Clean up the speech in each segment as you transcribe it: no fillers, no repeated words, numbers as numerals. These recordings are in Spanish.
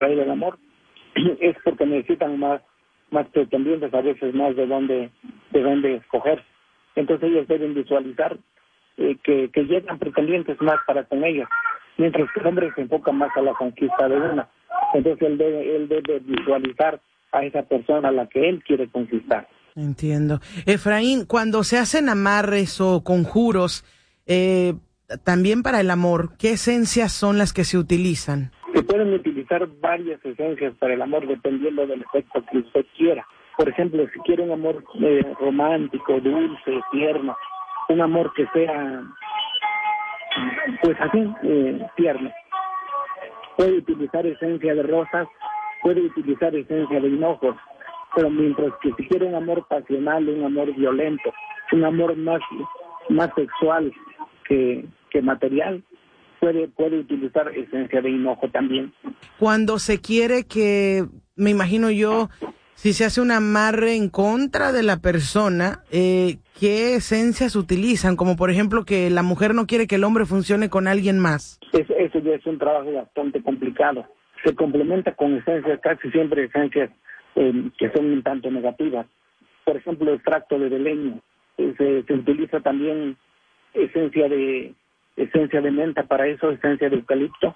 el amor, es porque necesitan más pretendientes, a veces más de dónde escoger. Entonces ellos deben visualizar que llegan pretendientes más para con ellos, mientras que el hombre se enfoca más a la conquista de una. Entonces él debe visualizar a esa persona a la que él quiere conquistar. Entiendo. Efraín, cuando se hacen amarres o conjuros, también para el amor, ¿qué esencias son las que se utilizan? Se pueden utilizar varias esencias para el amor dependiendo del efecto que usted quiera. Por ejemplo, si quiere un amor romántico, dulce, tierno, un amor que sea, pues así, tierno, puede utilizar esencia de rosas, puede utilizar esencia de hinojos, pero mientras que si quiere un amor pasional, un amor violento, un amor más sexual que material, puede utilizar esencia de hinojo también. Cuando se quiere que, me imagino yo, si se hace un amarre en contra de la persona, ¿qué esencias utilizan? Como por ejemplo que la mujer no quiere que el hombre funcione con alguien más. Eso ya es un trabajo bastante complicado. Se complementa con esencias, casi siempre esencias que son un tanto negativas. Por ejemplo, extracto de leño. Se utiliza también esencia de menta para eso, esencia de eucalipto,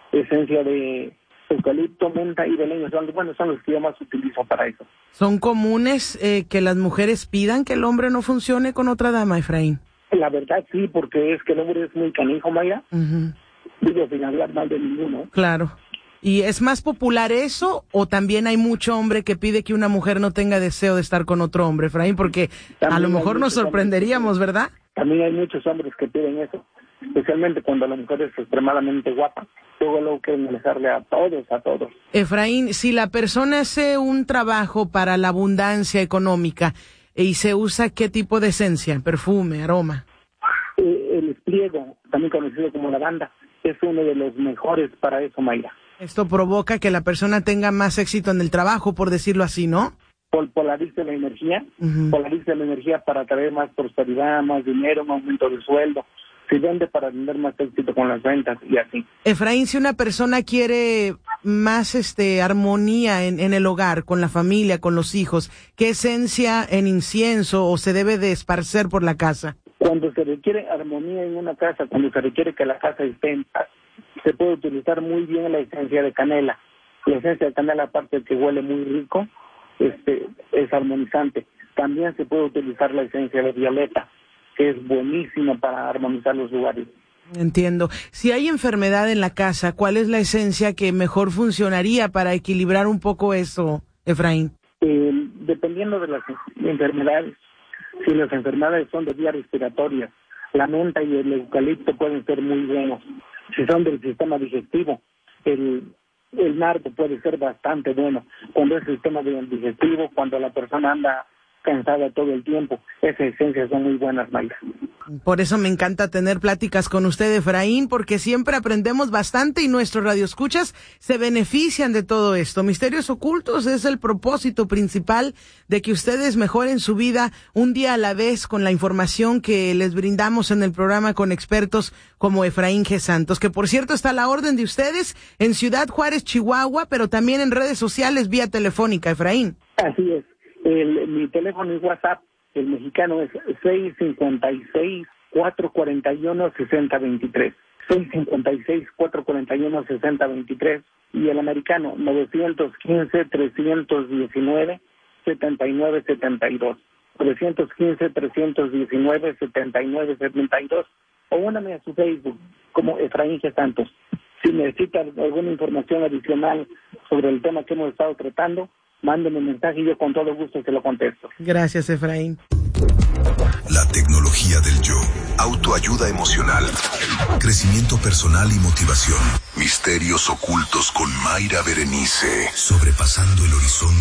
menta y de leño. Son los que yo más utilizo para eso. ¿Son comunes que las mujeres pidan que el hombre no funcione con otra dama, Efraín? La verdad sí, porque es que el hombre es muy canijo, Mayra. Digo, sin hablar mal de ninguno. Claro. ¿Y es más popular eso o también hay mucho hombre que pide que una mujer no tenga deseo de estar con otro hombre, Efraín? Porque también a lo mejor nos sorprenderíamos, ¿verdad? También hay muchos hombres que piden eso, especialmente cuando la mujer es extremadamente guapa. Luego quieren alejarle a todos. Efraín, si la persona hace un trabajo para la abundancia económica y se usa ¿qué tipo de esencia? Perfume, aroma. El espliego, también conocido como lavanda, es uno de los mejores para eso, Mayra. Esto provoca que la persona tenga más éxito en el trabajo, por decirlo así, ¿no? Polariza la energía, polariza la energía para traer más prosperidad, más dinero, un aumento de sueldo. Se vende para tener más éxito con las ventas y así. Efraín, si una persona quiere más armonía en el hogar, con la familia, con los hijos, ¿qué esencia en incienso o se debe de esparcer por la casa? Cuando se requiere armonía en una casa, cuando se requiere que la casa esté en paz, se puede utilizar muy bien la esencia de canela. La esencia de canela, aparte de que huele muy rico, es armonizante. También se puede utilizar la esencia de violeta, que es buenísima para armonizar los lugares. Entiendo. Si hay enfermedad en la casa, ¿cuál es la esencia que mejor funcionaría para equilibrar un poco eso, Efraín? Dependiendo de las enfermedades. Si las enfermedades son de vías respiratorias, la menta y el eucalipto pueden ser muy buenos. Si son del sistema digestivo, el nardo puede ser bastante bueno. Cuando es el sistema digestivo, cuando la persona anda cansada todo el tiempo, esas esencias son muy buenas, Mayra. Por eso me encanta tener pláticas con usted, Efraín, porque siempre aprendemos bastante y nuestros radioescuchas se benefician de todo esto. Misterios Ocultos es el propósito principal de que ustedes mejoren su vida un día a la vez con la información que les brindamos en el programa con expertos como Efraín G. Santos, que por cierto está a la orden de ustedes en Ciudad Juárez, Chihuahua, pero también en redes sociales vía telefónica, Efraín. Así es. Mi teléfono y WhatsApp, el mexicano, es 656-441-6023. 656-441-6023. Y el americano, 915-319-7972. 915-319-7972. O úname a su Facebook como Efraín G. Santos. Si necesitan alguna información adicional sobre el tema que hemos estado tratando, mándeme un mensaje y yo con todo gusto se lo contesto. Gracias, Efraín. La tecnología del yo. Autoayuda emocional. Crecimiento personal y motivación. Misterios Ocultos con Mayra Berenice. Sobrepasando el horizonte.